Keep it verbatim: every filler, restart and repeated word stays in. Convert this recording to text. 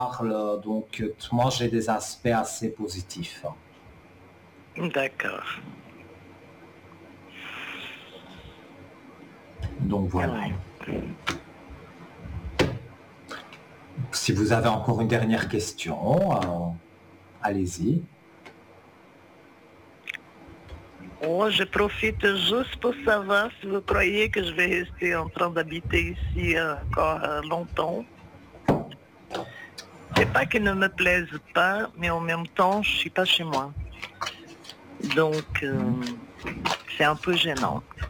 parle, donc moi j'ai des aspects assez positifs. D'accord. Donc voilà. Ouais. Si vous avez encore une dernière question, euh, allez-y. Oh, je profite juste pour savoir si vous croyez que je vais rester en train d'habiter ici encore euh, longtemps. C'est pas qu'il ne me plaise pas, mais en même temps, je suis pas chez moi. Donc, euh, c'est un peu gênant.